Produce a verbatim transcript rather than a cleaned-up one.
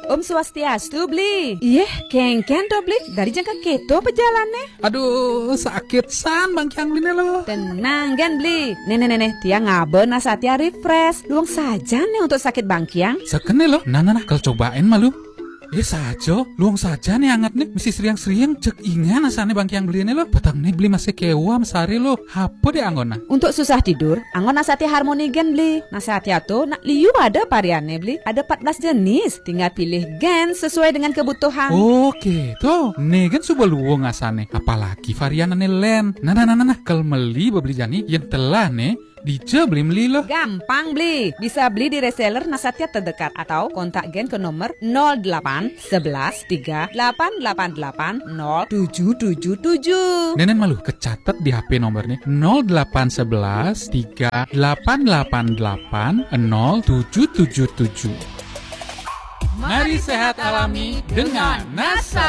Om Swastiastu beli. Iya, kengken do beli. Dari jangka keto pejalannya. Aduh, sakit san Bang Kyang Beli lo. Tenang kan beli. Nenek-nenek, dia ngaben nasatia refresh. Luang saja nih untuk sakit Bang Kyang. Sekene lo. Nah, nah, nah, kalau cobain malu. Eh saja, luang saja nih anget nih. Mesti seriang-seriang cek ingan asane Bang Kyang Beli ini lo. Petang nih beli masih kewa mesari lo. Apa deh anggona? Untuk susah tidur, anggon nasatia harmoni gen beli. Nasatia tuh nak liu ada variannya beli. Ada empat belas jenis. Tinggal pilih gen sesuai dengan kebutuhan. Oke, tuh. Nih kan sudah luang asane. Apalagi varian ane len. Nah, nah, nah, nah, nah. Kalau meli beli jani yang telah nih. Dija beli beli lo. Gampang beli. Bisa beli di reseller Nasatia terdekat atau kontak gen ke nomor nol delapan sebelas tiga delapan delapan delapan nol tujuh tujuh tujuh. Nenen malu kecatat di H P nomornya nol delapan sebelas tiga delapan delapan delapan nol tujuh tujuh tujuh. Mari sehat alami dengan Nasa.